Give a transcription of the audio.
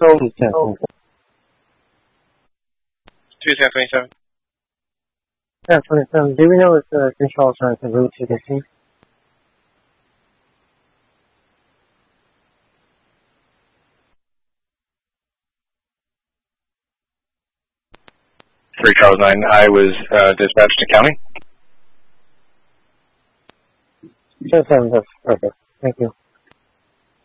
210-27. 27. Do we know if the control trying to route to the scene? Three Charles 9, I was dispatched to county. 27, that's perfect. Thank you.